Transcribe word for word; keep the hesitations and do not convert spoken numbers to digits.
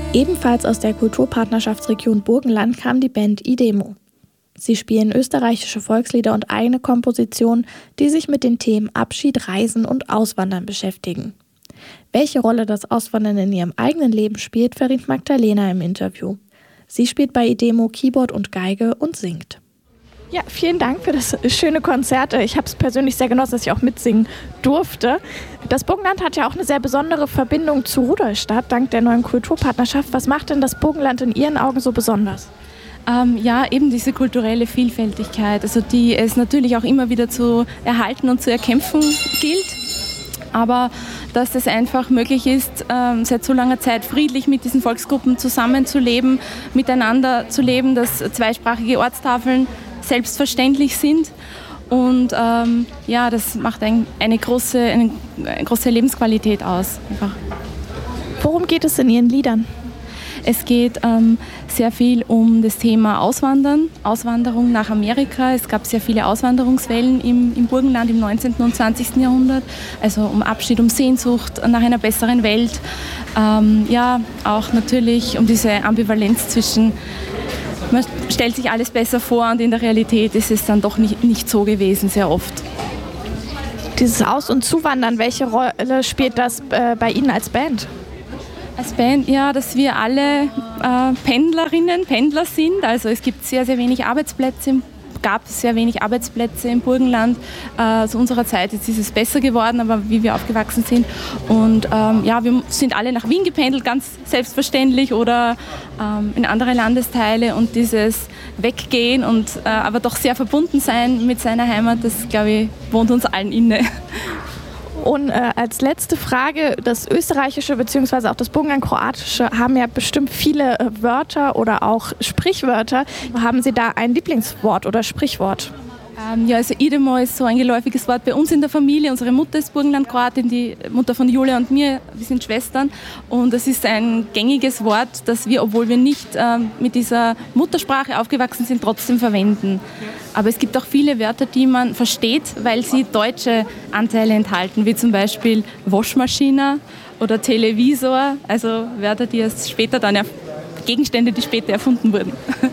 Ebenfalls aus der Kulturpartnerschaftsregion Burgenland kam die Band Idemo. Sie spielen österreichische Volkslieder und eigene Kompositionen, die sich mit den Themen Abschied, Reisen und Auswandern beschäftigen. Welche Rolle das Auswandern in ihrem eigenen Leben spielt, verriet Magdalena im Interview. Sie spielt bei Idemo Keyboard und Geige und singt. Ja, vielen Dank für das schöne Konzert. Ich habe es persönlich sehr genossen, dass ich auch mitsingen durfte. Das Burgenland hat ja auch eine sehr besondere Verbindung zu Rudolstadt, dank der neuen Kulturpartnerschaft. Was macht denn das Burgenland in Ihren Augen so besonders? Ähm, ja, eben diese kulturelle Vielfältigkeit, also die es natürlich auch immer wieder zu erhalten und zu erkämpfen gilt. Aber dass es einfach möglich ist, ähm, seit so langer Zeit friedlich mit diesen Volksgruppen zusammenzuleben, miteinander zu leben, dass zweisprachige Ortstafeln selbstverständlich sind. Und ähm, ja, das macht ein, eine, große, eine, eine große Lebensqualität aus. Einfach. Worum geht es in Ihren Liedern? Es geht ähm, sehr viel um das Thema Auswandern, Auswanderung nach Amerika. Es gab sehr viele Auswanderungswellen im, im Burgenland im neunzehnten und zwanzigsten Jahrhundert. Also um Abschied, um Sehnsucht nach einer besseren Welt. Ähm, ja, auch natürlich um diese Ambivalenz zwischen, man stellt sich alles besser vor und in der Realität ist es dann doch nicht, nicht so gewesen, sehr oft. Dieses Aus- und Zuwandern, welche Rolle spielt das äh, bei Ihnen als Band? Als Band, ja, dass wir alle äh, Pendlerinnen, Pendler sind. Also es gibt sehr, sehr wenig Arbeitsplätze, gab sehr wenig Arbeitsplätze im Burgenland. Äh, zu unserer Zeit, jetzt ist es besser geworden, aber wie wir aufgewachsen sind. Und ähm, ja, wir sind alle nach Wien gependelt, ganz selbstverständlich, oder ähm, in andere Landesteile. Und dieses Weggehen und äh, aber doch sehr verbunden sein mit seiner Heimat, das, glaube ich, wohnt uns allen inne. Und äh, als letzte Frage, das Österreichische bzw. auch das Burgenland-Kroatische haben ja bestimmt viele äh, Wörter oder auch Sprichwörter. Haben Sie da ein Lieblingswort oder Sprichwort? Ähm, ja, also Idemo ist so ein geläufiges Wort bei uns in der Familie. Unsere Mutter ist Burgenland-Kroatin, die Mutter von Julia und mir, wir sind Schwestern. Und es ist ein gängiges Wort, das wir, obwohl wir nicht ähm, mit dieser Muttersprache aufgewachsen sind, trotzdem verwenden. Aber es gibt auch viele Wörter, die man versteht, weil sie deutsche Anteile enthalten, wie zum Beispiel Waschmaschine oder Televisor, also Wörter, die erst später dann, Gegenstände, die später erfunden wurden.